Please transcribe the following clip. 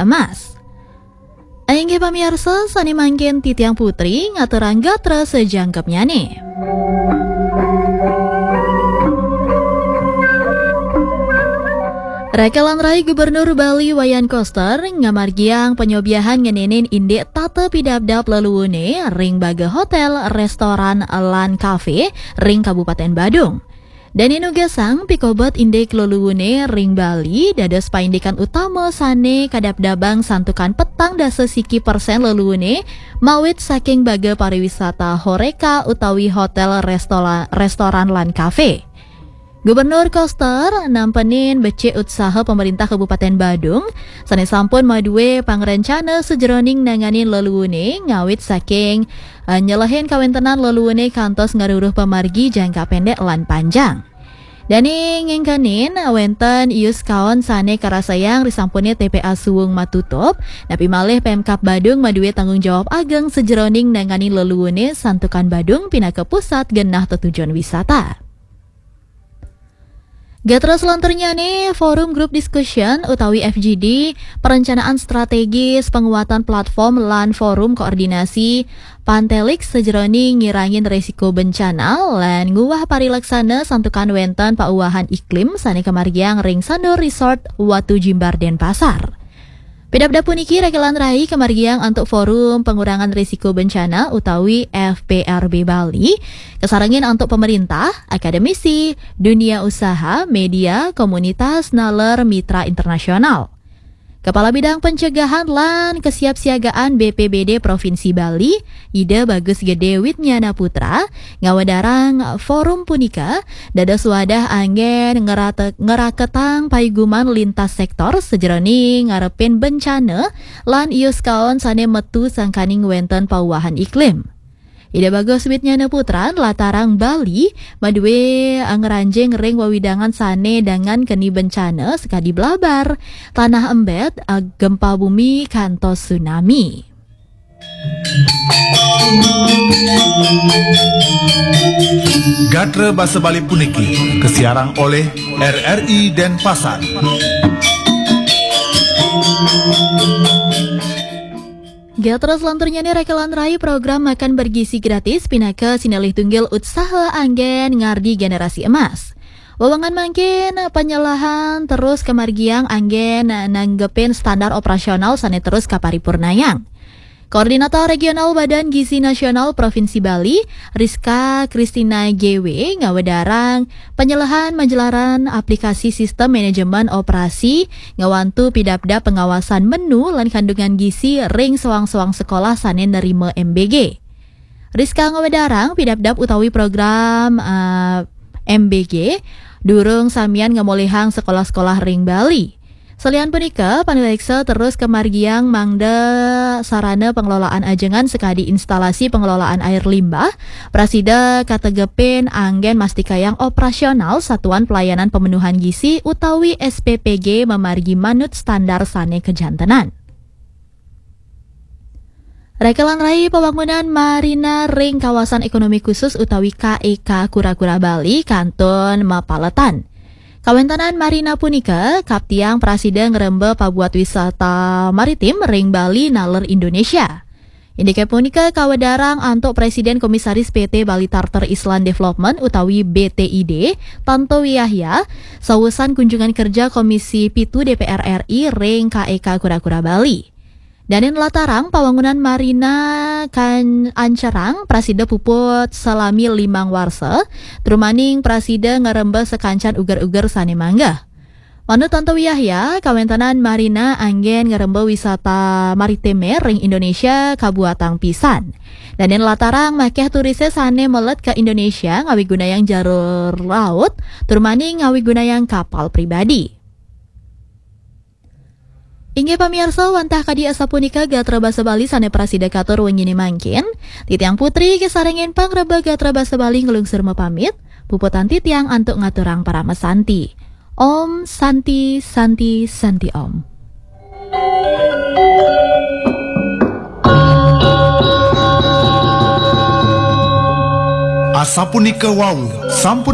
emas. Aing pamirsa sani mangkin titiang putri ngaturang gatra sejangkepnya nih. Rekelan Rai Gubernur Bali Wayan Koster ngamargiang penyobiahan ngenenin indek tata pidabdap leluhune ring baga hotel, restoran, lan kafe ring Kabupaten Badung. Dan inu gesang pikobot indek leluhune ring Bali dados paindikan utama sane kadabdabang santukan petang dasa siki persen leluhune mawit saking baga pariwisata Horeca utawi hotel, restoran, lan kafe. Gubernur Koster nampenin becek usaha pemerintah Kabupaten Badung sane sampun maduwe pangrencana sejroning nanganin leluhune ngawit saking nyelehin kawentenan leluhune kantos ngaruruh pemargi jangka pendek lan panjang. Dani ngengkanin wenten ius kaon sane karasayang risampune TPA Suwung matutup napi malih Pemkab Badung maduwe tanggung jawab ageng sejroning nanganin leluhune santukan Badung pindah ke pusat genah tujuan wisata. Gatra selanjutnya nih, Forum Group Discussion utawi FGD, perencanaan strategis penguatan platform lan forum koordinasi Pantelik sejroning ngirangin resiko bencana lan nguwah parilaksana santukan wenten pauwahan iklim sane kemargiang ring Sandor Resort Watu Jimbar Denpasar. Pidabda puniki rekelan rai kemargiang untuk forum pengurangan risiko bencana utawi FPRB Bali kesarangin untuk pemerintah, akademisi, dunia usaha, media, komunitas, naler, mitra internasional. Kepala Bidang Pencegahan lan Kesiapsiagaan BPBD Provinsi Bali, Ida Bagus Gede Witnyana Putra, ngawadarang forum punika, dados wadah angin ngeraketang paiguman lintas sektor sejroning ngarepin bencana lan ius kaon sane metu sangkaning wenten pauwahan iklim. Ida Bagus Witnyana Putra latarang Bali maduwe ngeranjing ring wawidangan sane dengan keni bencana sekadi blabar, tanah embet, gempa bumi kantos tsunami. Gatra Basa Bali puniki kesiarang oleh RRI Denpasar. Gatra selanjutnya nih rekelan rai program makan bergizi gratis pinaka sinalih tunggil usaha anggen ngardi generasi emas. Wawangan mangkin penyalahan terus kemargiang anggen nanggepin standar operasional sane terus kaparipurnayang. Koordinator Regional Badan Gizi Nasional Provinsi Bali, Rizka Kristina GW, ngawadarang penyelahan majelaran aplikasi sistem manajemen operasi ngawantu pidabda pengawasan menu lan kandungan gizi ring sewang-sewang sekolah sane nerima MBG. Rizka ngawadarang pidabdap utawi program MBG durung samian ngamolehang sekolah-sekolah ring Bali. Selian punika, panileksa terus kemargiang mangda sarana pengelolaan ajengan sekadi instalasi pengelolaan air limbah, prasida kategepin anggen mastikayang operasional Satuan Pelayanan Pemenuhan Gizi utawi SPPG memargi manut standar sane kejantenan. Rekelan rai pembangunan Marina Ring Kawasan Ekonomi Khusus utawi KEK Kura-Kura Bali Kanton Mapaletan. Kawentanan Marina punika kaptiang prasida ngerembe pabuat wisata maritim ring Bali naler Indonesia. Indike punika kawadarang antuk Presiden Komisaris PT Bali Charter Island Development utawi BTID Tantowi Yahya sawusan kunjungan kerja Komisi Pitu DPR RI ring KEK Kura-Kura Bali. Danin latarang pembangunan Marina kan ancerang prasida puput salami limang warsa, trumaning prasida ngerembe sekancan ugar-ugar sane mangga. Manut Tantowi Yahya, kawentanan Marina anggen ngerembe wisata maritime ring Indonesia kabuatang pisan. Danin latarang makeh turise sane melet ke Indonesia ngawi gunayang jalur laut, trumaning ngawi gunayang kapal pribadi. Inge pamirsa wantah kadi asapunika Gatra Basa Bali sane prasida katur wengine mangkin. Titiang putri kesarengin pangreba Gatra Basa Bali ngelungsur mepamit. Puputan titiang antuk ngaturang para mesanti. Om Santi Santi Santi Om. Asapunika wau sampun